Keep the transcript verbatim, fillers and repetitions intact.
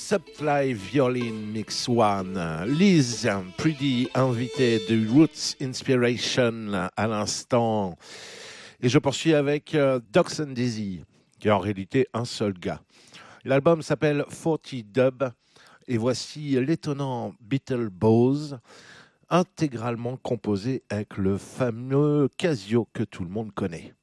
Subfly Violin Mix One. Liz, Pretty, invitée de Roots Inspiration à l'instant. Et je poursuis avec euh, Docs and Dizzy, qui est en réalité un seul gars. L'album s'appelle forty Dub et voici l'étonnant Beatle Bose, intégralement composé avec le fameux Casio que tout le monde connaît.